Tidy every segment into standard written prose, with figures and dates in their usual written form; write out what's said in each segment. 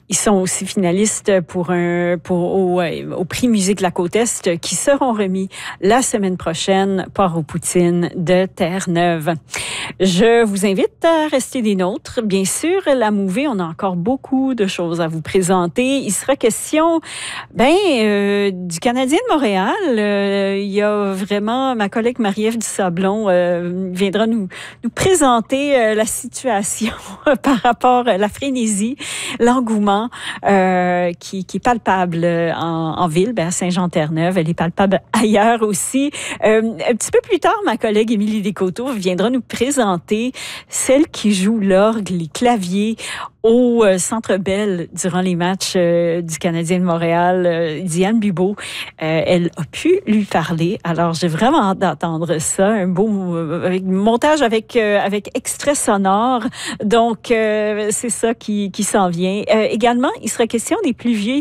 Ils sont aussi finalistes au prix Musique de la Côte-Est qui seront remis la semaine prochaine par aux Poutines de Terre-Neuve. Je vous invite à rester des nôtres. Bien sûr, la Mouvée, on a encore beaucoup de choses à vous présenter. Il sera question du Canadien de Montréal. Il y a vraiment ma collègue Marie-Ève Dusablon viendra nous présenter la situation par rapport à la frénésie, l'engouement qui est palpable en ville, à Saint-Jean-Terre-Neuve. Elle est palpable ailleurs aussi. Un petit peu plus tard, ma collègue Émilie Descoteaux viendra nous présenter celle qui joue l'orgue, les claviers au Centre Bell durant les matchs du Canadien de Montréal, Diane Bibeau. Elle a pu lui parler. Alors, j'ai vraiment hâte d'entendre ça. Un beau montage avec extrait sonore. Donc, c'est ça qui s'en vient. Également, il sera question des pluviers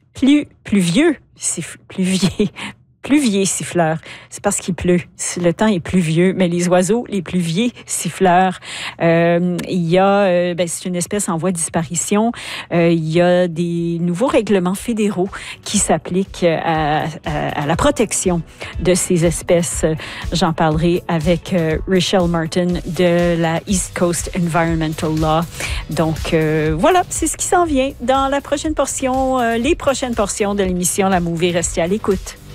siffleurs. C'est parce qu'il pleut. Le temps est pluvieux, mais les oiseaux, les pluviers siffleurs, il y a, c'est une espèce en voie de disparition. Il y a des nouveaux règlements fédéraux qui s'appliquent à la protection de ces espèces. J'en parlerai avec Rachel Martin de la East Coast Environmental Law. Donc, voilà, c'est ce qui s'en vient dans la prochaine portion, les prochaines portions de l'émission La Mouvée. Restez à l'écoute.